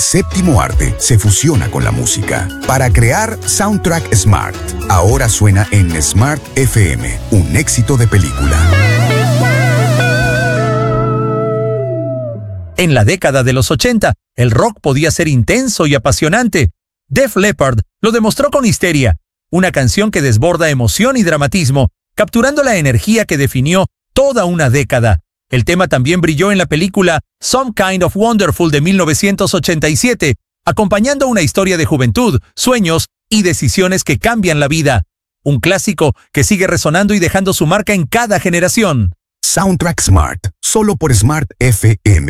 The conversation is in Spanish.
séptimo arte se fusiona con la música para crear Soundtrack Smart. Ahora suena en Smart FM, un éxito de película. En la década de los 80, el rock podía ser intenso y apasionante. Def Leppard lo demostró con Hysteria, una canción que desborda emoción y dramatismo, capturando la energía que definió toda una década. El tema también brilló en la película Some Kind of Wonderful de 1987, acompañando una historia de juventud, sueños y decisiones que cambian la vida. Un clásico que sigue resonando y dejando su marca en cada generación. Soundtrack Smart, solo por Smart FM.